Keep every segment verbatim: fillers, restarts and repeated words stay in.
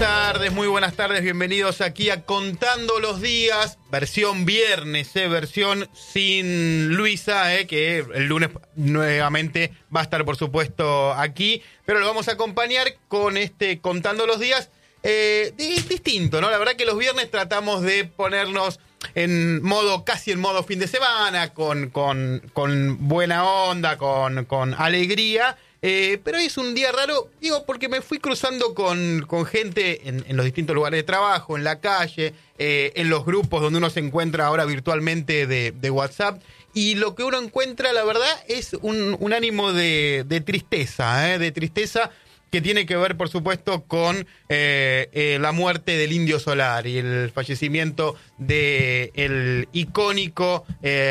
tardes, muy buenas tardes, bienvenidos aquí a Contando los Días, versión viernes, eh, versión sin Luisa, eh, que el lunes nuevamente va a estar por supuesto aquí, pero lo vamos a acompañar con este Contando los Días eh, distinto, ¿no? La verdad que los viernes tratamos de ponernos en modo, casi en modo fin de semana, con, con, con buena onda, con, con alegría. Eh, pero hoy es un día raro, digo, porque me fui cruzando con, con gente en, en los distintos lugares de trabajo, en la calle, eh, en los grupos donde uno se encuentra ahora virtualmente de, de WhatsApp, y lo que uno encuentra, la verdad, es un, un ánimo de, de tristeza, ¿eh? de tristeza que tiene que ver, por supuesto, con eh, eh, la muerte del Indio Solari, el fallecimiento del icónico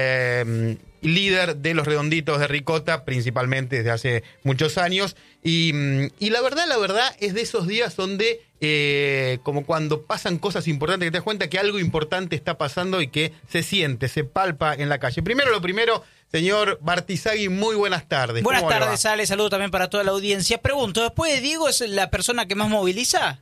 Eh, líder de los Redonditos de Ricota, principalmente desde hace muchos años, y, y la verdad, la verdad es de esos días donde, eh, como cuando pasan cosas importantes, que te das cuenta que algo importante está pasando y que se siente, se palpa en la calle. Primero, lo primero, señor Bartizagui, muy buenas tardes. Buenas tardes, Ale, saludo también para toda la audiencia. Pregunto, ¿después de Diego es la persona que más moviliza?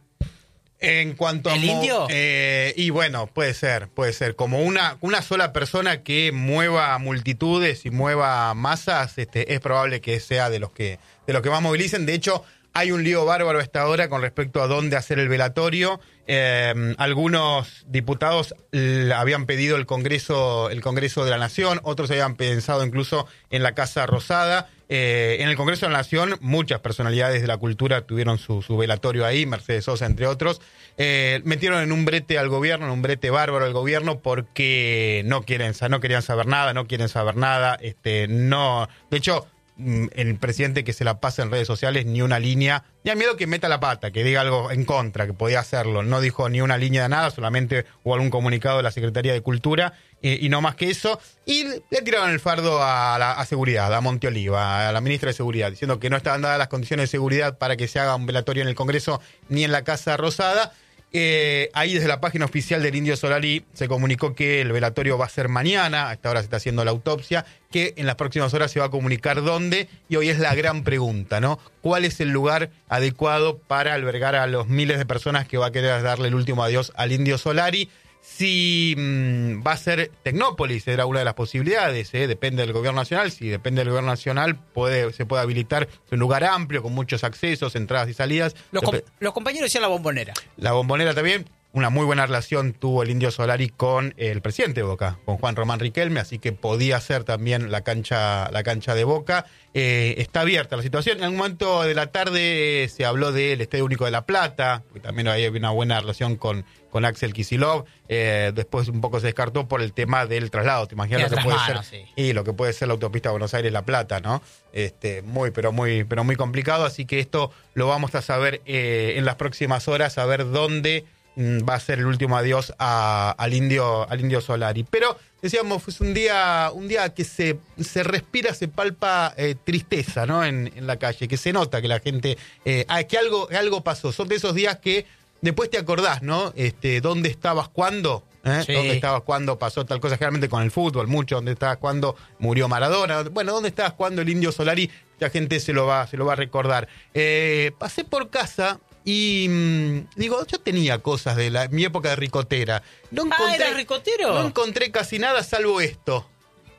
En cuanto ¿El a indio? Eh, y bueno, puede ser, puede ser. Como una, una sola persona que mueva multitudes y mueva masas, este, es probable que sea de los que, de los que más movilicen. De hecho, hay un lío bárbaro a esta hora con respecto a dónde hacer el velatorio. Eh, algunos diputados l- habían pedido el Congreso, el Congreso de la Nación, otros habían pensado incluso en la Casa Rosada. Eh, en el Congreso de la Nación, muchas personalidades de la cultura tuvieron su, su velatorio ahí, Mercedes Sosa, entre otros. Eh, metieron en un brete al gobierno, en un brete bárbaro al gobierno, porque no quieren, no querían saber nada, no quieren saber nada. Este, no, de hecho, el presidente que se la pasa en redes sociales, ni una línea, ni al miedo que meta la pata, que diga algo en contra, que podía hacerlo. No dijo ni una línea de nada, solamente hubo algún comunicado de la Secretaría de Cultura, eh, y no más que eso. Y le tiraron el fardo a, la, a seguridad, a Monte Oliva, a la ministra de Seguridad, diciendo que no estaban dadas las condiciones de seguridad para que se haga un velatorio en el Congreso ni en la Casa Rosada. Eh, ahí desde la página oficial del Indio Solari se comunicó que el velatorio va a ser mañana, a esta hora se está haciendo la autopsia, que en las próximas horas se va a comunicar dónde, y hoy es la gran pregunta, ¿no? ¿Cuál es el lugar adecuado para albergar a los miles de personas que va a querer darle el último adiós al Indio Solari? Si mmm, va a ser Tecnópolis, era una de las posibilidades, ¿eh? Depende del gobierno nacional. Si depende del gobierno nacional, puede, se puede habilitar un lugar amplio con muchos accesos, entradas y salidas. Los, com- los compañeros decían la Bombonera. La Bombonera también. Una muy buena relación tuvo el Indio Solari con el presidente de Boca, con Juan Román Riquelme, así que podía ser también la cancha, la cancha de Boca. Eh, está abierta la situación. En un momento de la tarde eh, se habló del Estadio Único de La Plata, que también había una buena relación con, con Axel Kicillof. Eh, después un poco se descartó por el tema del traslado. ¿Te imaginas lo que puede manos, ser? Sí. Y lo que puede ser la autopista Buenos Aires-La Plata, ¿no? Este, muy, pero muy, pero muy complicado. Así que esto lo vamos a saber eh, en las próximas horas, a ver dónde va a ser el último adiós a, al indio al Indio Solari. Pero decíamos, fue un día un día que se, se respira, se palpa eh, tristeza, ¿no? En, en la calle, que se nota que la gente, eh, ah, que algo, algo pasó. Son de esos días que después te acordás, ¿no? Este, ¿dónde estabas cuándo? ¿Eh? Sí. ¿Dónde estabas cuando pasó tal cosa? Generalmente con el fútbol, mucho. ¿Dónde estabas cuando murió Maradona? Bueno, ¿dónde estabas cuando el Indio Solari? La gente se lo va, se lo va a recordar. Eh, pasé por casa y mmm, digo, yo tenía cosas de la, mi época de ricotera. No encontré, ah, ¿era ricotero? No encontré casi nada salvo esto.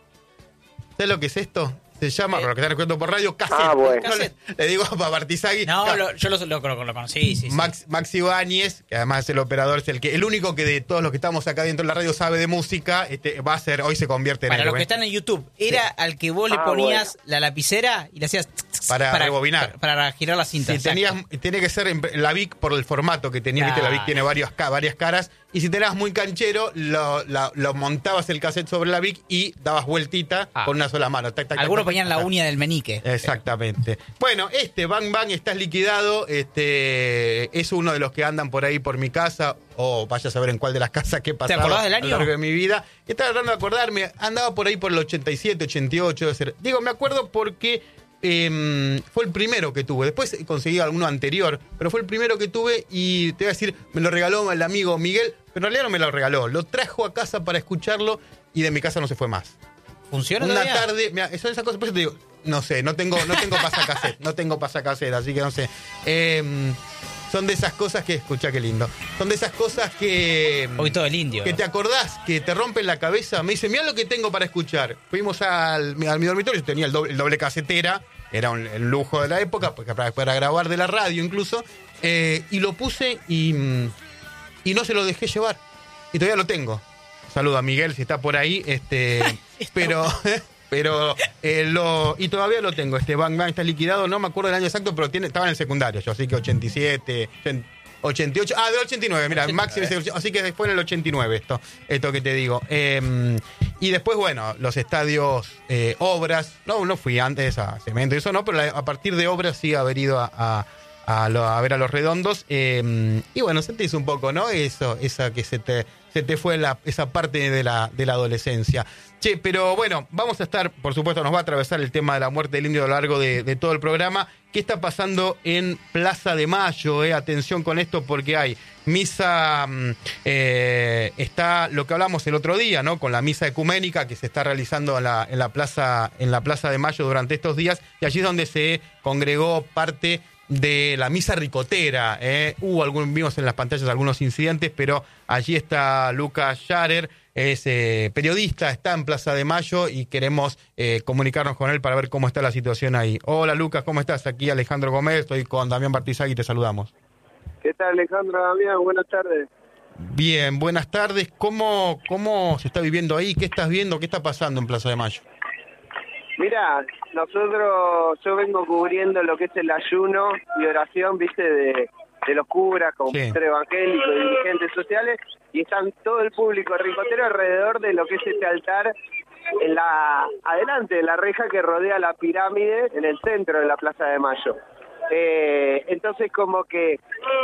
¿Sabes lo que es esto? Se llama, Eh. por lo que están escuchando por radio, cassette. Ah, bueno. No, le, le digo a Bartizagui. No, ca- lo, yo lo, lo, lo, lo conocí, sí, sí. Max, Maxi Báñez, que además es el operador, es el que el único que de todos los que estamos acá dentro de la radio sabe de música, este, va a ser, hoy se convierte en Para los héroe. que están en YouTube, era Sí. al que vos le Ah, ponías bueno. la lapicera y le hacías Para rebobinar. Para, para girar la cinta. Si exacto. tenías, tiene que ser en la Vic por el formato que tenía, viste, la Vic Claro. tiene varios, ca- varias caras, y si tenías muy canchero, lo, lo, lo montabas el cassette sobre la Vic y dabas vueltita Ah. con una sola mano. Tac, tac, Algunos tac, tac, ponían la tac. uña del meñique. Exactamente. Bueno, este Bang Bang, estás liquidado, este es uno de los que andan por ahí por mi casa, o vaya a saber en cuál de las casas que pasaba acordás del a año? lo largo de mi vida. Estaba tratando de acordarme, andaba por ahí por el ochenta y siete, ochenta y ocho, debe ser. Digo, me acuerdo porque eh, fue el primero que tuve. Después conseguí alguno anterior, pero fue el primero que tuve y te voy a decir, me lo regaló el amigo Miguel, pero en realidad no me lo regaló, lo trajo a casa para escucharlo y de mi casa no se fue más. ¿Funciona Una todavía? tarde, mira, son esas cosas, por eso te digo, no sé, no tengo, no tengo pasacassette, no tengo pasacassette, así que no sé. Eh, son de esas cosas que, escucha qué lindo, son de esas cosas que... Hoy todo el indio. Que te acordás, que te rompen la cabeza. Me dice, mirá lo que tengo para escuchar. Fuimos al, al mi dormitorio, yo tenía el doble, el doble casetera, era un, el lujo de la época, porque para, para grabar de la radio incluso, eh, y lo puse y, y no se lo dejé llevar. Y todavía lo tengo. Saludo a Miguel si está por ahí, este, pero... Pero eh, lo y todavía lo tengo. Este Bang Bang está liquidado, no me acuerdo del año exacto, pero tiene estaba en el secundario yo, así que ochenta y siete, ochenta y ocho, ah, del ochenta y nueve, mira, máximo, así que después en el ochenta y nueve esto, esto que te digo. Eh, y después, bueno, los estadios, eh, obras, no, no fui antes a Cemento y eso no, pero a partir de obras sí haber ido a, a, a, lo, a ver a los Redondos. Eh, y bueno, sentís un poco, ¿no? Eso, esa que se te, se te fue la, esa parte de la, de la adolescencia. Che, pero bueno, vamos a estar, por supuesto, nos va a atravesar el tema de la muerte del indio a lo largo de, de todo el programa. ¿Qué está pasando en Plaza de Mayo? Eh? Atención con esto porque hay misa, eh, está lo que hablamos el otro día, ¿no? Con la misa ecuménica que se está realizando en la, en la plaza, en la Plaza de Mayo durante estos días, y allí es donde se congregó parte de la misa ricotera. ¿eh? Hubo algún, vimos en las pantallas algunos incidentes, pero allí está Lucas Scharer, es eh, periodista, está en Plaza de Mayo y queremos eh, comunicarnos con él para ver cómo está la situación ahí. Hola Lucas, ¿cómo estás? Aquí Alejandro Gómez, estoy con Damián Bartizagui y te saludamos. ¿Qué tal Alejandro, Damián? Buenas tardes. Bien, buenas tardes. ¿Cómo, cómo se está viviendo ahí? ¿Qué estás viendo? ¿Qué está pasando en Plaza de Mayo? Mira, nosotros, yo vengo cubriendo lo que es el ayuno y oración, viste, de, de los curas, como sí. evangélicos, dirigentes sociales, y están todo el público ricotero alrededor de lo que es este altar, en la adelante de la reja que rodea la pirámide, en el centro de la Plaza de Mayo. Eh, entonces como que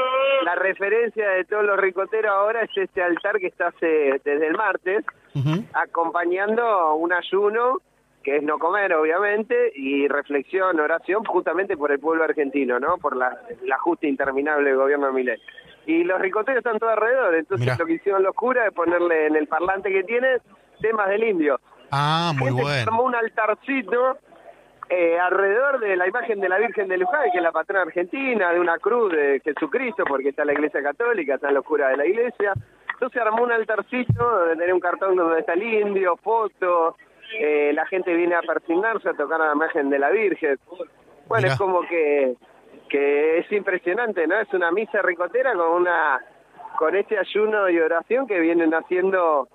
la referencia de todos los ricoteros ahora es este altar que está hace, desde el martes, uh-huh. acompañando un ayuno, que es no comer, obviamente, y reflexión, oración, justamente por el pueblo argentino, ¿no? Por la, el ajuste interminable del gobierno de Milei. Y los ricoteros están todos alrededor, entonces Mirá. Lo que hicieron los curas es ponerle en el parlante que tiene temas del indio. Ah, muy Gente bueno. Armó un altarcito eh, alrededor de la imagen de la Virgen de Luján, que es la patrona argentina, de una cruz de Jesucristo, porque está la Iglesia Católica, están los curas de la Iglesia. Entonces armó un altarcito donde tenía un cartón donde está el indio, fotos. Eh, la gente viene a persignarse, a tocar a la imagen de la Virgen. Bueno, Mirá. Es como que que es impresionante, ¿no? Es una misa ricotera con una con este ayuno y oración que vienen haciendo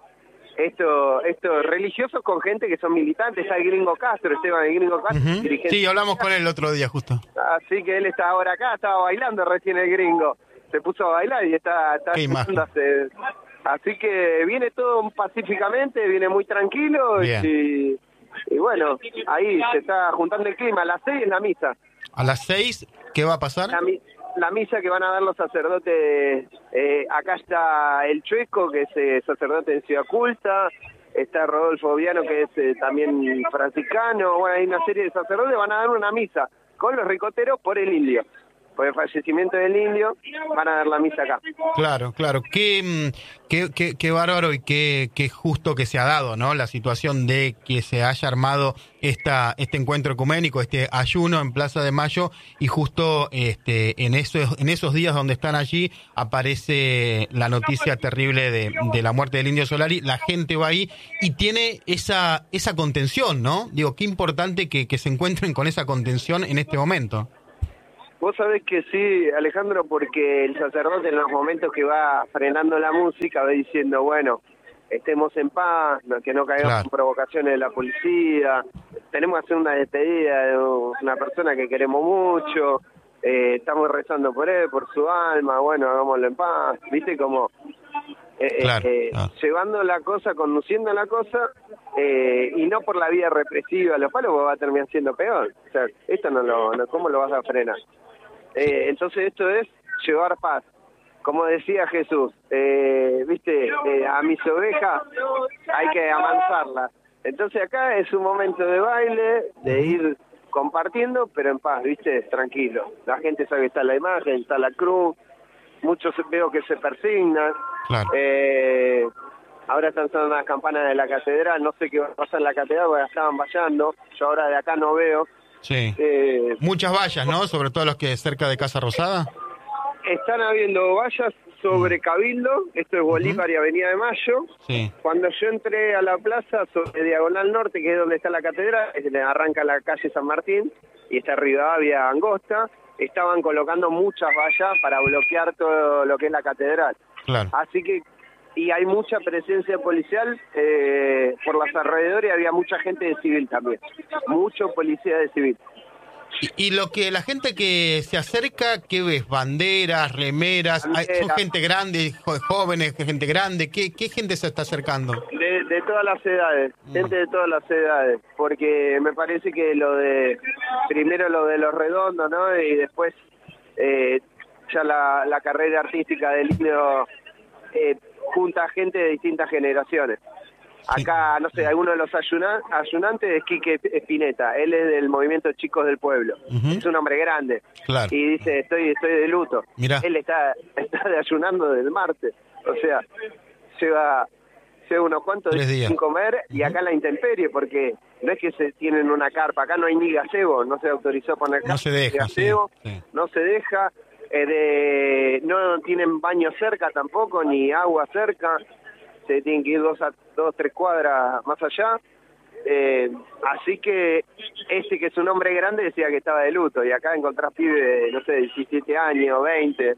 estos esto religiosos con gente que son militantes. Está el Gringo Castro, Esteban el Gringo Castro, uh-huh. dirigente. Sí, hablamos con él el otro día justo. Así que él está ahora acá, estaba bailando recién el Gringo. Se puso a bailar y está, está hace... Así que viene todo pacíficamente, viene muy tranquilo y, y bueno, ahí se está juntando el clima. A las seis es la misa. ¿A las seis qué va a pasar? La, la misa que van a dar los sacerdotes, eh, acá está el Chueco, que es eh, sacerdote en Ciudad Culta, está Rodolfo Viano, que es eh, también franciscano. Bueno, hay una serie de sacerdotes, van a dar una misa con los ricoteros por el indio. Por el fallecimiento del indio, van a dar la misa acá. Claro, claro. Qué, qué, qué, qué bárbaro y qué, qué justo que se ha dado, ¿no? La situación de que se haya armado esta, este encuentro ecuménico, este ayuno en Plaza de Mayo, y justo este, en, esos, en esos días donde están allí aparece la noticia terrible de, de la muerte del Indio Solari. La gente va ahí y tiene esa, esa contención, ¿no? Digo, qué importante que, que se encuentren con esa contención en este momento. Vos sabés que sí, Alejandro, porque el sacerdote en los momentos que va frenando la música va diciendo, bueno, estemos en paz, que no caigamos claro. en provocaciones de la policía, tenemos que hacer una despedida de una persona que queremos mucho, eh, estamos rezando por él, por su alma, bueno, hagámoslo en paz, viste, como eh, claro. eh, ah. llevando la cosa, conduciendo la cosa, eh, y no por la vía represiva, los palos va a terminar siendo peor, o sea, esto no lo, no, ¿cómo lo vas a frenar? Eh, entonces esto es llevar paz, como decía Jesús, eh, viste, eh, a mis ovejas hay que amansarlas. Entonces acá es un momento de baile, de ir compartiendo, pero en paz, viste, tranquilo. La gente sabe que está la imagen, está la cruz, muchos veo que se persignan. Claro. Eh, ahora están sonando las campanas de la catedral, no sé qué va a pasar en la catedral, porque estaban vallando, yo ahora de acá no veo. Sí. Eh, Muchas vallas, ¿no? Sobre todo los que cerca de Casa Rosada. están habiendo vallas sobre Cabildo, esto es Bolívar uh-huh. y Avenida de Mayo. Sí. Cuando yo entré a la plaza, sobre Diagonal Norte, que es donde está la catedral, arranca la calle San Martín, y está Rivadavia Angosta, estaban colocando muchas vallas para bloquear todo lo que es la catedral. Claro. Así que, y hay mucha presencia policial eh, por los alrededores, había mucha gente de civil también, mucho policía de civil. Y, y lo que la gente que se acerca, ¿qué ves? Banderas, remeras, Banderas. Hay, son gente grande, jo- jóvenes, gente grande, ¿qué, qué gente se está acercando? De, de todas las edades, Mm. gente de todas las edades, porque me parece que lo de, primero lo de los redondos, ¿no? Y después eh, ya la, la carrera artística del Lindo eh, junta gente de distintas generaciones. Acá, no sé, alguno de los ayuna, ayunantes es Quique Espineta, él es del movimiento Chicos del Pueblo, Uh-huh. es un hombre grande, Claro. y dice, estoy estoy de luto. Mirá. Él está está de ayunando del martes, o sea, lleva, lleva unos cuantos Tres días días. sin comer, y acá en la intemperie, porque no es que se tienen una carpa, acá no hay ni gazebo, no se autorizó poner carpa, No se deja, gazebo, sí, sí. no se deja, eh, de, no tienen baño cerca tampoco, ni agua cerca, se tienen que ir dos, a, dos tres cuadras más allá, eh, así que este que es un hombre grande decía que estaba de luto, y acá encontrás pibes de, no sé, diecisiete años, veinte,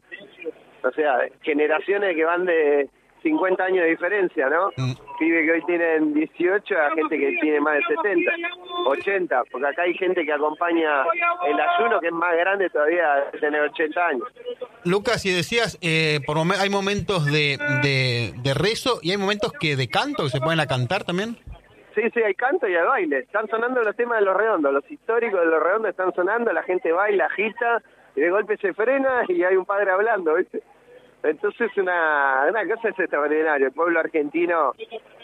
o sea, generaciones que van de cincuenta años de diferencia, ¿no? Mm. Pibes que hoy tienen dieciocho a gente que tiene más de setenta, ochenta, porque acá hay gente que acompaña el ayuno que es más grande todavía, de tener ochenta años. Lucas, y decías, eh, por momen- hay momentos de, de, de rezo y hay momentos que de canto, que se pueden a cantar también. Sí, sí, hay canto y hay baile. Están sonando los temas de Los Redondos, los históricos de Los Redondos están sonando, la gente baila, agita, y de golpe se frena y hay un padre hablando, ¿viste? Entonces una, una cosa es extraordinaria. El pueblo argentino,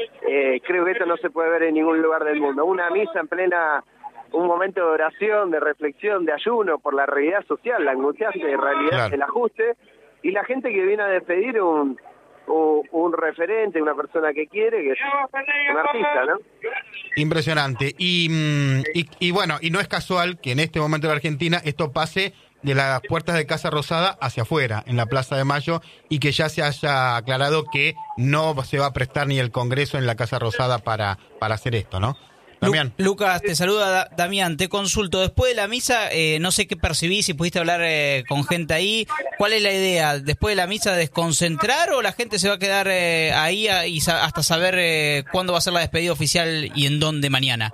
eh, creo que esto no se puede ver en ningún lugar del mundo. Una misa en plena, un momento de oración, de reflexión, de ayuno por la realidad social, la angustiante realidad Claro. del ajuste, y la gente que viene a despedir un, un, un referente, una persona que quiere, que es un artista, ¿no? Impresionante. Y, mm, y, y bueno, y no es casual que en este momento de la Argentina esto pase de las puertas de Casa Rosada hacia afuera, en la Plaza de Mayo, y que ya se haya aclarado que no se va a prestar ni el Congreso en la Casa Rosada para, para hacer esto, ¿no? Lu- Damián. Lucas, te saluda Da- Damián, te consulto. Después de la misa, eh, no sé qué percibís, si pudiste hablar eh, con gente ahí. ¿Cuál es la idea? ¿Después de la misa desconcentrar o la gente se va a quedar eh, ahí a- y sa- hasta saber eh, cuándo va a ser la despedida oficial y en dónde mañana?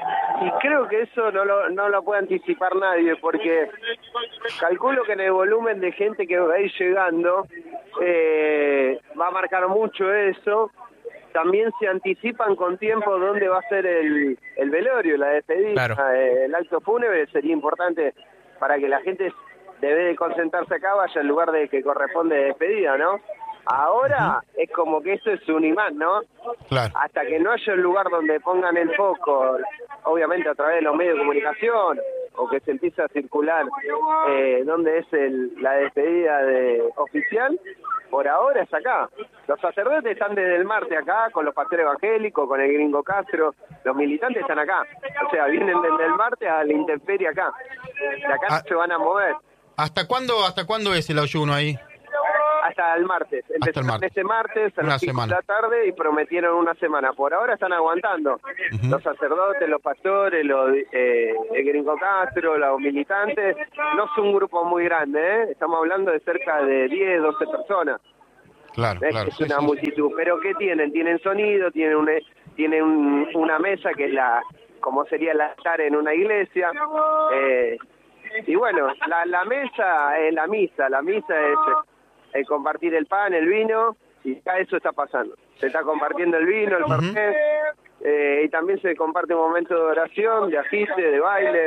Y creo que eso no lo, no lo puede anticipar nadie, porque calculo que en el volumen de gente que va a ir llegando eh, va a marcar mucho eso. También se anticipan con tiempo dónde va a ser el, el velorio, la despedida, Claro. eh, el acto fúnebre. Sería importante para que la gente, debe de concentrarse acá, vaya al lugar de que corresponde de despedida, ¿no? Ahora uh-huh. es como que esto es un imán, ¿no? Claro. Hasta que no haya un lugar donde pongan el foco, obviamente a través de los medios de comunicación, o que se empiece a circular eh, dónde es el, la despedida de oficial, por ahora es acá. Los sacerdotes están desde el martes acá, con los pastores evangélicos, con el gringo Castro, los militantes están acá. O sea, vienen desde el martes a la intemperie acá. De acá Ah. no se van a mover. ¿Hasta cuándo, hasta cuándo es el ayuno ahí? Hasta el martes. Empezaron martes. este martes a Una las cinco de semana. la tarde y prometieron una semana. Por ahora están aguantando. Ujú. Los sacerdotes, los pastores, los, eh, el gringo Castro, los militantes. No es un grupo muy grande, ¿eh? Estamos hablando de cerca de diez, doce personas. Claro, ¿Ves? claro. Es Sí, una sí, multitud. ¿Pero qué tienen? Tienen sonido, tienen, un, tienen un- una mesa que es la, como sería el altar en una iglesia. Eh, y bueno, la, la mesa es la misa. La misa es el compartir el pan, el vino, y acá eso está pasando. Se está compartiendo el vino, el fernet, eh, y también se comparte un momento de oración, de agite, de baile.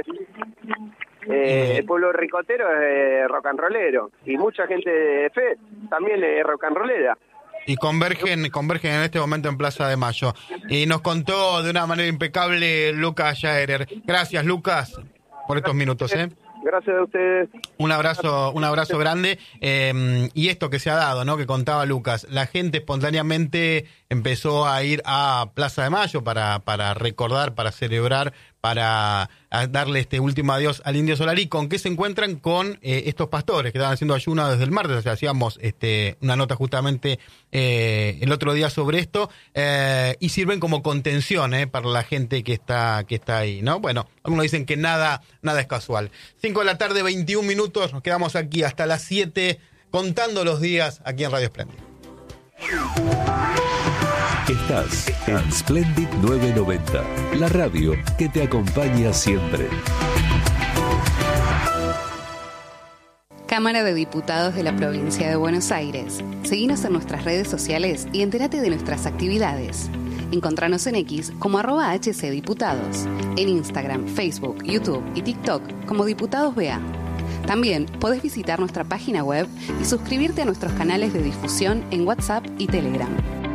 Eh, el pueblo ricotero es eh, rock and rollero, y mucha gente de fe también es rock and rollera. Y convergen, convergen en este momento en Plaza de Mayo. Y nos contó de una manera impecable Lucas Jaerer. Gracias, Lucas, por estos minutos, ¿eh? Gracias a ustedes. Un abrazo, un abrazo grande. Eh, y esto que se ha dado, ¿no? Que contaba Lucas. La gente espontáneamente empezó a ir a Plaza de Mayo para, para recordar, para celebrar, para darle este último adiós al Indio Solari. ¿Con qué se encuentran? Con eh, estos pastores que estaban haciendo ayuno desde el martes. O sea, hacíamos este, una nota justamente eh, el otro día sobre esto, eh, y sirven como contención eh, para la gente que está que está ahí, ¿no? Bueno, algunos dicen que nada, nada es casual. cinco de la tarde, veintiún minutos. Nos quedamos aquí hasta las siete contando los días aquí en Radio Splendid. Estás en Splendid novecientos noventa, la radio que te acompaña siempre. Cámara de Diputados de la Provincia de Buenos Aires. Seguinos en nuestras redes sociales y entérate de nuestras actividades. Encontranos en X como arroba hcdiputados, en Instagram, Facebook, YouTube y TikTok como Diputados B A. También podés visitar nuestra página web y suscribirte a nuestros canales de difusión en WhatsApp y Telegram.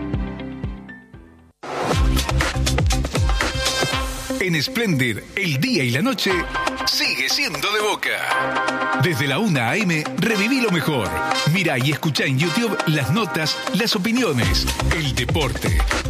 En Splendid, el día y la noche sigue siendo de Boca. Desde la una a eme, reviví lo mejor. Mira y escucha en YouTube las notas, las opiniones, el deporte.